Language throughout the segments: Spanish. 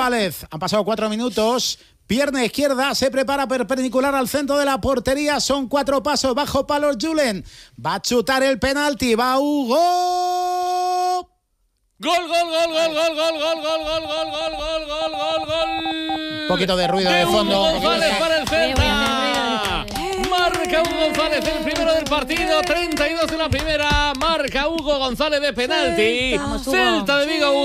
González. Han pasado 4 minutos. Pierna izquierda, se prepara perpendicular al centro de la portería. Son 4 pasos, bajo palos Julen. Va a chutar el penalti, va Hugo. Gol. Un poquito de ruido de fondo. González para el Celta. Marca Hugo González, el primero del partido. 32 de la primera. Marca Hugo González de penalti. Celta de Vigo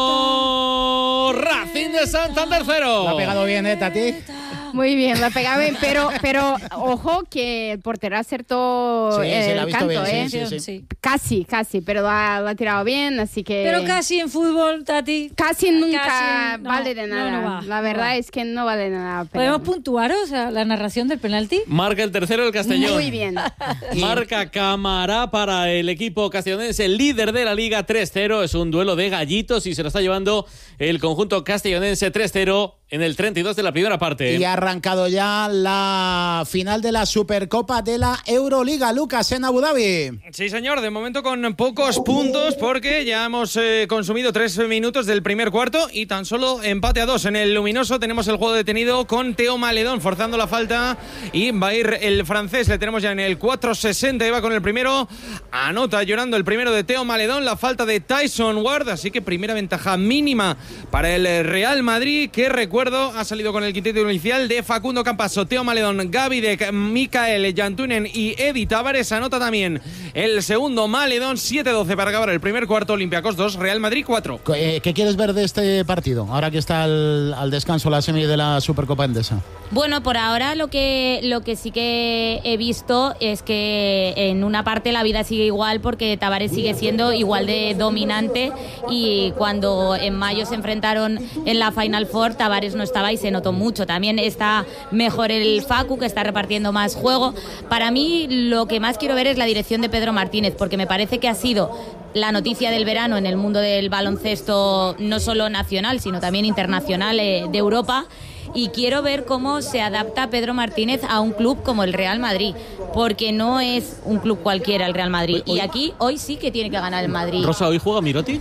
1. Racing de Santander 0. Lo ha pegado bien, Tati. Muy bien, lo ha pegado bien, pero ojo que el portero acertó el canto, bien, sí. Casi, pero lo ha tirado bien, así que... Pero casi en fútbol, Tati. Casi nunca vale de nada. No va, la verdad es que no vale de nada. Pero... ¿Podemos puntuaros la narración del penalti? Marca el tercero el Castellón. Muy bien. Marca Camará para el equipo castellonense, el líder de la Liga 3-0. Es un duelo de gallitos y se lo está llevando el conjunto castellonense 3-0 en el 32 de la primera parte. Y ha arrancado ya la final de la Supercopa de la Euroliga, Lucas, en Abu Dhabi. Sí, señor, de momento con pocos puntos porque ya hemos consumido 3 minutos del primer cuarto y tan solo empate a 2. En el luminoso tenemos el juego detenido con Teo Maledón forzando la falta y va a ir el francés. Le tenemos ya en el 4.60 y va con el primero. Anota llorando el primero de Teo Maledón, la falta de Tyson Ward, así que primera ventaja mínima para el Real Madrid, que recuerdo ha salido con el quinteto inicial de Facundo Campaso, Teo Maledón, Gavidec, Mikael Jantunen y Edi Tavares. Anota también el segundo Maledón. 7-12 para acabar el primer cuarto. Olympiacos 2, Real Madrid 4. ¿Qué quieres ver de este partido, ahora que está al descanso la semi de la Supercopa Endesa? Bueno, por ahora lo que sí que he visto es que en una parte la vida sigue igual porque Tavares sigue siendo igual de dominante, y cuando en mayo se enfrentaron en la Final Four, Tavares no estaba y se notó mucho. También está mejor el Facu, que está repartiendo más juego. Para mí lo que más quiero ver es la dirección de Pedro Martínez, porque me parece que ha sido la noticia del verano en el mundo del baloncesto, no solo nacional, sino también internacional, de Europa. Y quiero ver cómo se adapta Pedro Martínez a un club como el Real Madrid, porque no es un club cualquiera el Real Madrid. Y aquí hoy sí que tiene que ganar el Madrid. Rosa, ¿hoy juega Mirotic?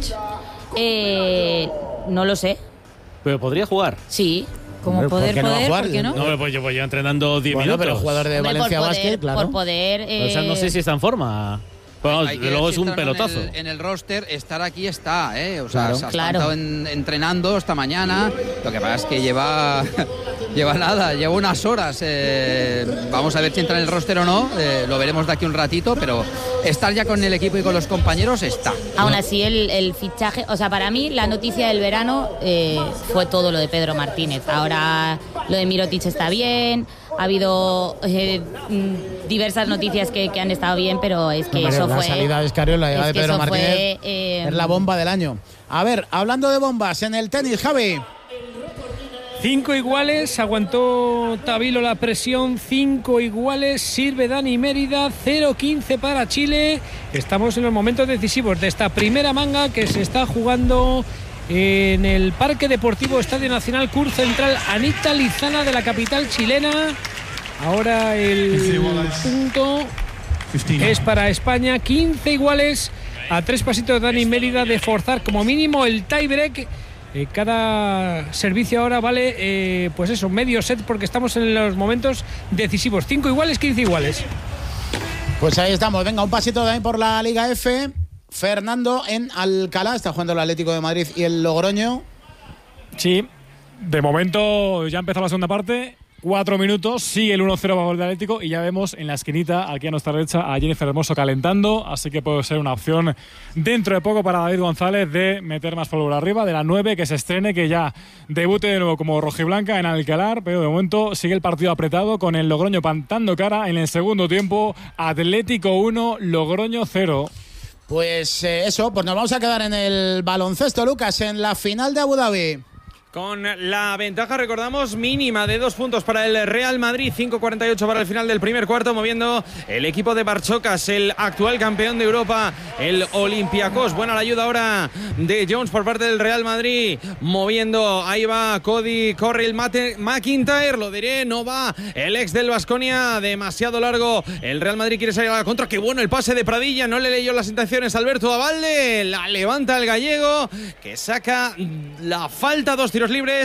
No lo sé. ¿Pero podría jugar? Sí. Como ¿Por qué no va a jugar? ¿por qué no? No, pues yo voy entrenando 10 minutos. Pero jugador de Valencia Basket, claro. Por poder... O sea, no sé si está en forma. Bueno, luego es un pelotazo. En el roster, estar aquí está, O sea, Claro. se ha estado entrenando esta mañana. Lo que pasa es que lleva unas horas. Vamos a ver si entra en el roster o no. Lo veremos de aquí un ratito, pero estar ya con el equipo y con los compañeros está. Aún así, el fichaje... O sea, para mí, la noticia del verano fue todo lo de Pedro Martínez. Ahora lo de Mirotic está bien. Ha habido diversas noticias que han estado bien, pero es que eso fue... La salida de Escariolo, la llegada de Pedro Martínez es la bomba del año. A ver, hablando de bombas, en el tenis, Javi. 5 iguales, aguantó Tavilo la presión, 5 iguales, sirve Dani Mérida, 0-15 para Chile. Estamos en los momentos decisivos de esta primera manga que se está jugando en el Parque Deportivo Estadio Nacional Cur Central Anita Lizana de la capital chilena. Ahora el punto es para España, 15 iguales, a 3 pasitos de Dani Mérida de forzar como mínimo el tiebreak. Cada servicio ahora vale, pues eso, medio set, porque estamos en los momentos decisivos. 5 iguales, 15 iguales. Pues ahí estamos. Venga, un pasito también por la Liga F. Fernando en Alcalá, está jugando el Atlético de Madrid y el Logroño. Sí, de momento ya ha empezado la segunda parte. 4 minutos, sigue el 1-0 a favor del Atlético y ya vemos en la esquinita, aquí a nuestra derecha, a Jennifer Hermoso calentando, así que puede ser una opción dentro de poco para David González de meter más pólvora arriba, de la 9, que se estrene, que ya debute de nuevo como rojiblanca en Alcalá, pero de momento sigue el partido apretado con el Logroño plantando cara en el segundo tiempo. Atlético 1, Logroño 0. Pues eso, pues nos vamos a quedar en el baloncesto, Lucas, en la final de Abu Dhabi. Con la ventaja, recordamos, mínima de 2 puntos para el Real Madrid, 5:48 para el final del primer cuarto, moviendo el equipo de Barchocas, el actual campeón de Europa, el Olympiacos. Buena la ayuda ahora de Jones por parte del Real Madrid, moviendo, ahí va Cody, corre el McIntyre, lo diré, no va el ex del Baskonia, demasiado largo, el Real Madrid quiere salir a la contra, qué bueno el pase de Pradilla, no le leyó las intenciones Alberto Abalde, la levanta el gallego, que saca la falta, 2 tiros libres.